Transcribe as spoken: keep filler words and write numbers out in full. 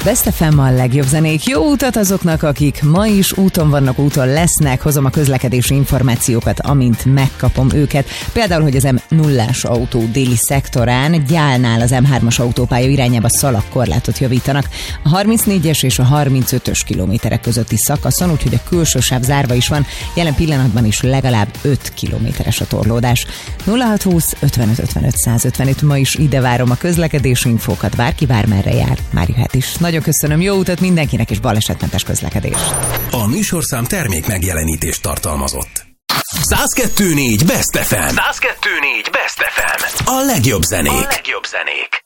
Best ef em a legjobb zenék. Jó utat azoknak, akik ma is úton vannak, úton lesznek. Hozom a közlekedési információkat, amint megkapom őket. Például, hogy az em nullás autó déli szektorán Gyálnál az em hármas autópálya irányába szalagkorlátot javítanak. A harmincnégyes és a harmincötös kilométerek közötti szakaszon, úgyhogy a külső sáv zárva is van. Jelen pillanatban is legalább öt kilométeres a torlódás. nulla hat húsz ötvenöt ötvenöt százötvenöt. Ma is ide várom a közlekedési infókat. Bárki bármerre jár, már jöhet is. Nagyon köszönöm, jó utat mindenkinek és balesetmentes közlekedést. A műsorszám termék megjelenítést tartalmazott. száz kettő négy Best ef em. száz kettő négy Best ef em. A legjobb zenék. A legjobb zenék.